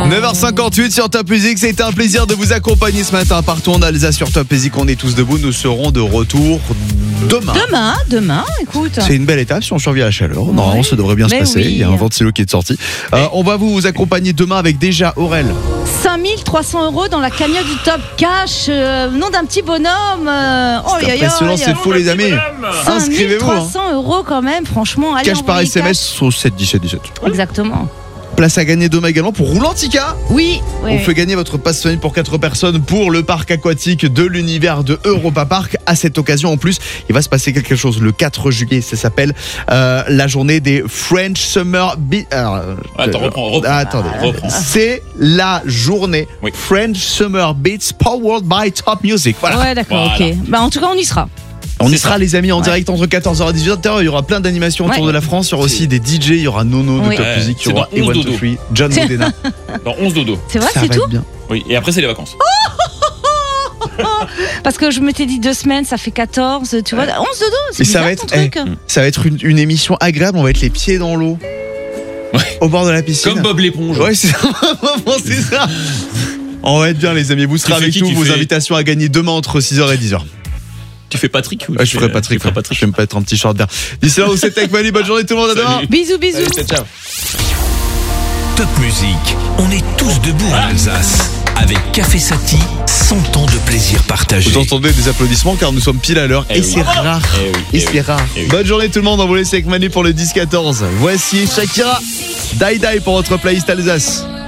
9h58 sur Top Music, c'est un plaisir de vous accompagner ce matin partout en Alsace sur Top Music. On est tous debout, nous serons de retour Demain, écoute. C'est une belle étape si on survit à la chaleur. Normalement, ça devrait bien se passer. Oui. Il y a un ventilo qui est sorti. On va vous accompagner demain avec déjà Aurel. 5300 € dans la cagnotte du Top Cash, nom d'un petit bonhomme. C'est impressionnant, c'est fou les amis. Inscrivez-vous. 5300 € quand même, franchement. Allez, Cash par envoyez SMS cash. au 7 17 17. Exactement. Place à gagner demain également pour Roulantica. Oui. On fait gagner votre passe famille pour 4 personnes pour le parc aquatique de l'univers de Europa Park. À cette occasion, en plus, il va se passer quelque chose le 4 juillet. Ça s'appelle la journée des French Summer Beats. Reprends. C'est la journée French Summer Beats powered by Top Music. Voilà. Ouais, d'accord, ok. Bah, en tout cas, on y sera. On y sera les amis en direct entre 14h et 18h. Il y aura plein d'animations autour de la France. Il y aura aussi des DJ, il y aura Nono de Top Music, il y aura Ewan23, John Modena. Dans 11 dodo. C'est vrai, Ça c'est va tout être bien. Oui, et après c'est les vacances. Parce que je m'étais dit 2 semaines, ça fait 14, tu vois. 11 dodo, c'est Mais bizarre ton truc. ça va être une émission agréable. On va être les pieds dans l'eau. Au bord de la piscine. Comme Bob l'éponge. Ouais, c'est ça. On va être bien les amis. Vous serez avec nous. Vos invitations à gagner demain entre 6h et 10h. Tu fais Patrick ou je ferai Patrick. Je vais me mettre un petit short bien. D'ici là, vous êtes avec Mali. Bonne journée tout le monde. À demain. Bisous. Allez, ciao. Top Music, on est tous debout en Alsace. Avec Café Sati, 100 ans de plaisir partagé. Vous entendez des applaudissements car nous sommes pile à l'heure. Et c'est rare. C'est rare. Bonne journée tout le monde. On vous laisse avec Manu pour le 10-14. Voici Shakira. Die Die pour votre playlist Alsace.